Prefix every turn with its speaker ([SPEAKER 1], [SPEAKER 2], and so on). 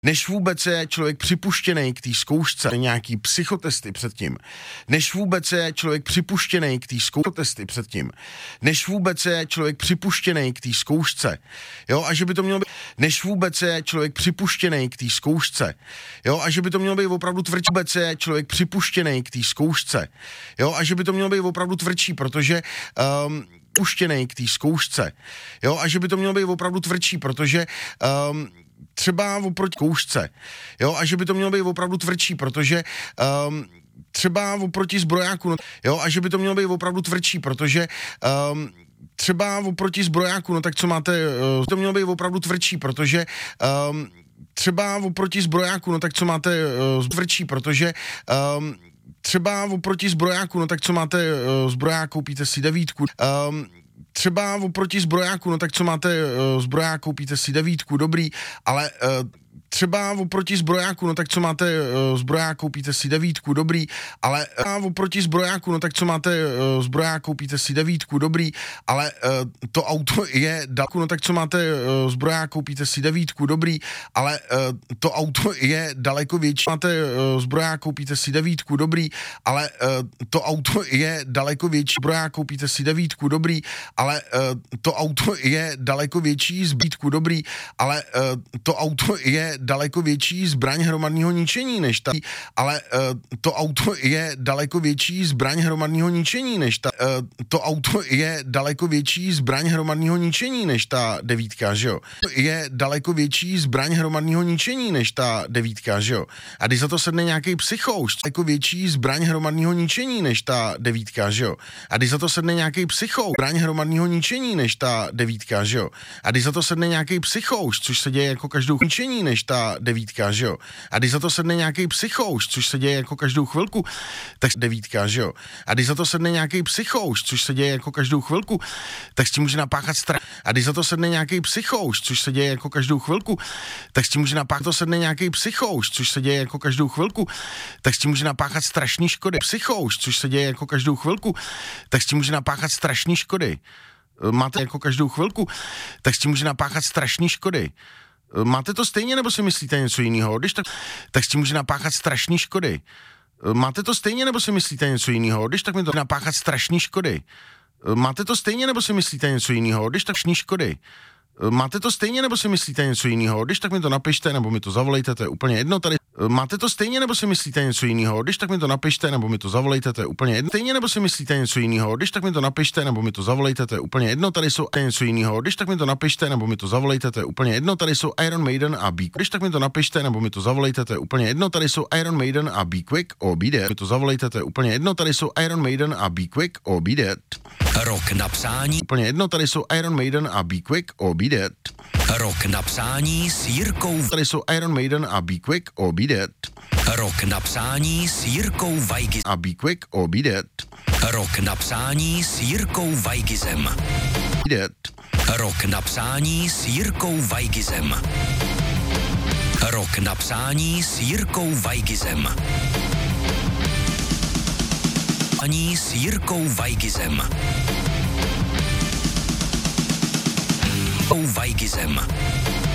[SPEAKER 1] Než vůbec je člověk připuštěný k té zkoušce, nějaký psychotesty předtím, než vůbec je člověk připuštěný k té zkoušce předtím, než vůbec je člověk připuštěný k té zkoušce, jo, a že by to mělo být, než vůbec je člověk připuštěný k té zkoušce, jo, a že by to mělo být opravdu tvrdší, vůbec je člověk připuštěný k té zkoušce, jo, a že by to mělo být opravdu tvrdší, protože puštěnej k té zkoušce, jo, a že by to mělo být opravdu tvrdší, protože třeba oproti zkoušce, jo, a že by to mělo být opravdu tvrdší, protože třeba oproti zbrojáku, jo, a že by to mělo být opravdu tvrdší, protože třeba oproti zbrojáku, no tak co máte, to mělo být opravdu tvrdší, protože třeba oproti zbrojáku, no tak co máte tvrdší, protože třeba oproti zbrojáku, no tak co máte zbroják, koupíte si 9, třeba oproti zbrojáku, no tak co máte zbroják, koupíte si 9, dobrý, ale třeba oproti zbrojáku, no tak co máte zbroják, koupíte si 9, dobrý, ale oproti zbrojáku, no tak co máte zbroják, koupíte si 9, dobrý, ale to auto je daleko, no tak co máte zbroják, koupíte si 9, dobrý, ale to auto je daleko větší, máte zbroják, koupíte si 9, dobrý, ale to auto je daleko větší, zbroják, koupíte si 9, dobrý, ale to auto je daleko větší, zbytku dobrý, ale to auto je daleko větší zbraň hromadného ničení než ta, ale to auto je daleko větší zbraň hromadného ničení než ta, to auto je daleko větší zbraň hromadného ničení než ta 9, že jo. Je daleko větší zbraň hromadného ničení než ta 9, že jo. A když za to sedne nějaký psychouš, daleko větší zbraň hromadného ničení než ta 9, že jo. A když za to sedne nějaký psychouš, zbraň hromadného ničení než ta 9, že jo. A když za to sedne nějaký psychouš, což se děje jako každou ničení než ta 9, že jo. A když za to sedne nějaký psychouš, což se děje jako každou chvilku, tak 9, že jo. A když za to sedne nějaký psychouš, což se děje jako každou chvilku, tak s tím může napáchat strach. A když za to sedne nějaký psychouš, což se děje jako každou chvilku, tak s tím může napáchat, to sedne nějaký psychouš, což se děje jako každou chvilku, tak s tím může napáchat strašný škody. Psychouš, což se děje jako každou chvilku, tak s tím může napáchat strašný škody. Máte jako každou chvilku, tak s tím může napáchat strašný škody. Máte to stejně, nebo si myslíte něco jiného? Když tak s tím může napáchat strašný škody. Máte to stejně, nebo si myslíte něco jiného? Když tak mi to napáchat strašný škody. Máte to stejně, nebo si myslíte něco jiného? Když tak škody. Máte to stejně, nebo si myslíte něco jiného? Když tak mi to napište, nebo mi to zavolejte, to je úplně jedno tady. Máte to stejně, nebo si myslíte něco jiného? Když tak mi to napište, nebo mi to zavolejte, to je úplně jedno. Stejně, nebo si myslíte něco jiného? Když tak mi to napište, nebo mi to zavolejte, to je úplně jedno. Tady jsou něco jiného. Když tak mi to napište, nebo mi to zavolejte, to je úplně jedno. Tady jsou Iron Maiden a Be Quick. Když tak mi to napište, nebo mi to zavolejte, to je úplně jedno. Tady jsou Iron Maiden a Be Quick or Be Dead. Mi to zavolejte, to je úplně jedno. Tady jsou Iron Maiden a Be Quick or Be Dead.
[SPEAKER 2] Rok napsání.
[SPEAKER 1] Úplně jedno. Tady jsou Iron Maiden a Be Quick or Be Dead.
[SPEAKER 2] Rok napsání s Jirkou.
[SPEAKER 1] Tady jsou Iron Maiden a Be Quick or Be Dead.
[SPEAKER 2] Rok napsání s Jirkou Vajgizem.
[SPEAKER 1] A Be Quick or Be Dead.
[SPEAKER 2] Rok napsání s Jirkou Vajgizem.
[SPEAKER 1] Dead.
[SPEAKER 2] Rok napsání s Jirkou Vajgizem. Rok napsání s Jirkou Vajgizem. Ani s Jirkou Vajgizem. Vajgizem.